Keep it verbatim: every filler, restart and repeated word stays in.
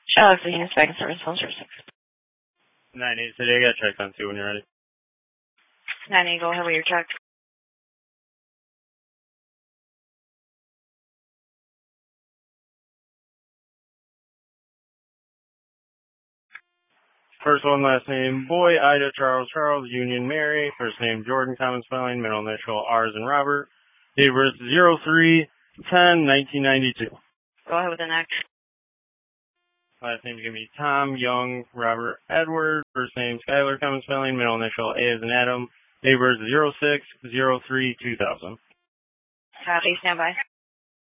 Alex, the Units Bank Service, phone service. nine eight City, I got checked on two when you're ready. nine eight, go ahead with your check. First one, last name, Boy, Ida, Charles, Charles, Union, Mary. First name, Jordan, common spelling, middle initial, R's and Robert. Date of birth, zero three ten nineteen ninety-two. Go ahead with the next. Last name is going to be Tom, Young, Robert, Edward. First name, Skylar, common spelling, middle initial, A as in Adam. Date of birth, zero six zero three two thousand. Copy, stand by.